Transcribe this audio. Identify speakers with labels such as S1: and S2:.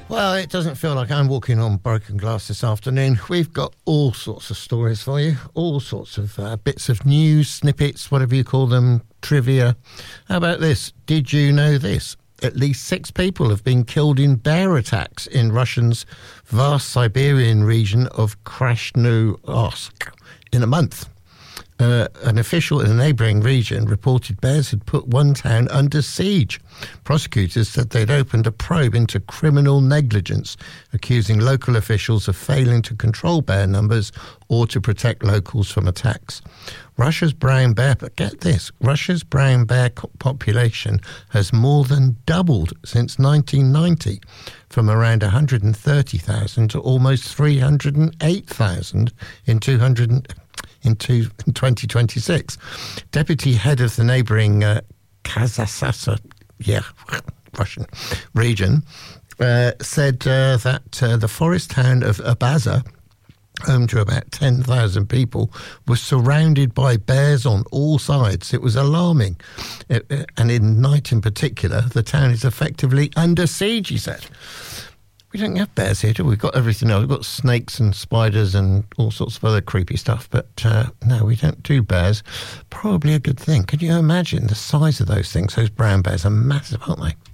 S1: Well, it doesn't feel like I'm walking on broken glass this afternoon. We've got all sorts of stories for you, all sorts of bits of news, snippets, whatever you call them, trivia. How about this? Did you know this? At least 6 people have been killed in bear attacks in Russia's vast Siberian region of Krasnoyarsk in a month. An official in a neighbouring region reported bears had put one town under siege. Prosecutors said they'd opened a probe into criminal negligence, accusing local officials of failing to control bear numbers or to protect locals from attacks. Russia's brown bear, but get this, Russia's brown bear population has more than doubled since 1990, from around 130,000 to almost 308,000 in 2026. Deputy head of the neighbouring Kazasasa, Russian region, said that the forest town of Abaza, home to about 10,000 people, was surrounded by bears on all sides. It was alarming. And in night in particular, the town is effectively under siege, he said. We don't have bears here, do we? We've got everything else. We've got snakes and spiders and all sorts of other creepy stuff. But no, we don't do bears. Probably a good thing. Can you imagine the size of those things? Those brown bears are massive, aren't they?